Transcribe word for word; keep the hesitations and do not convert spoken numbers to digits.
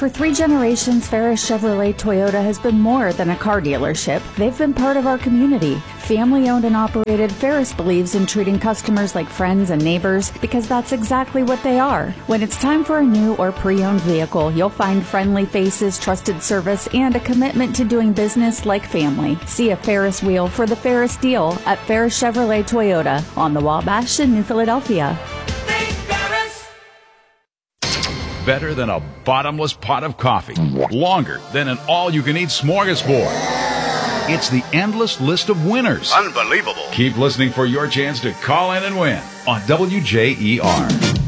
For three generations, Ferris Chevrolet Toyota has been more than a car dealership. They've been part of our community. Family owned and operated, Ferris believes in treating customers like friends and neighbors because that's exactly what they are. When it's time for a new or pre-owned vehicle, you'll find friendly faces, trusted service, and a commitment to doing business like family. See a Ferris wheel for the Ferris deal at Ferris Chevrolet Toyota on the Wabash in New Philadelphia. Better than a bottomless pot of coffee. Longer than an all-you-can-eat smorgasbord. It's the endless list of winners. Unbelievable. Keep listening for your chance to call in and win on W J E R.